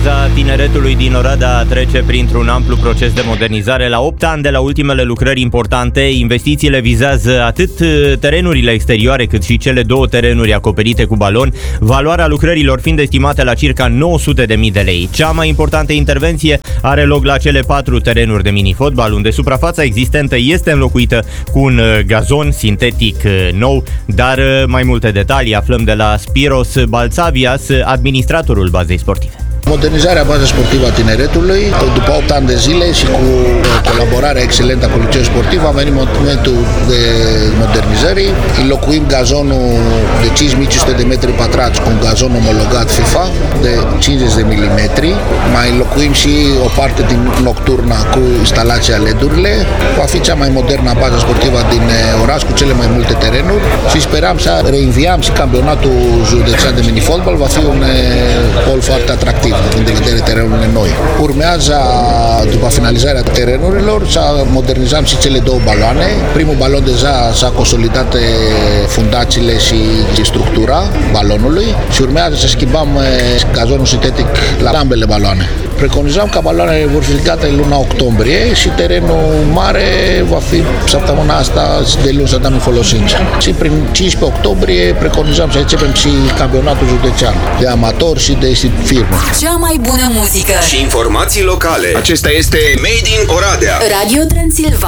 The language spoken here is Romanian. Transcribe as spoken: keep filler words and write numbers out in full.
Baza tineretului din Oradea trece printr-un amplu proces de modernizare. La opt ani de la ultimele lucrări importante, investițiile vizează atât terenurile exterioare cât și cele două terenuri acoperite cu balon, valoarea lucrărilor fiind estimată la circa nouă sute de mii de lei. Cea mai importantă intervenție are loc la cele patru terenuri de mini-fotbal, unde suprafața existentă este înlocuită cu un gazon sintetic nou, dar mai multe detalii aflăm de la Spiros Balțavias, administratorul bazei sportive. Modernizarea bazei sportive a tineretului, după opt ani de zile și cu colaborarea excelentă cu liceul sportiv, a venit momentul de modernizării. Înlocuim gazonul de cinci mii cinci sute de metri pătrați cu un gazon omologat FIFA de cincizeci de milimetri. Mai înlocuim și o parte din nocturna cu instalația L E D-urile. Va fi cea mai modernă bază sportivă din oraș cu cele mai multe terenuri și speram să reinviam și campionatul județean de minifotbal. Va fi un pol foarte atractiv din de vedere terenurile noi. Urmează, după finalizarea terenurilor, să modernizăm și cele două baloane. Primul balon deja s-a consolidat fundațiile și structura balonului și urmează să schimbăm gazonul sintetic la ambele baloane. Preconizăm că baloanele vor fi ridicate în luna octombrie și terenul mare va fi săptămâna asta de luni să dăm în folosință. Și prin cincisprezece octombrie preconizăm să începem și campionatul județean de amatori și de firme. Cea mai bună muzică și informații locale. Acesta este Made in Oradea. Radio Transilvania.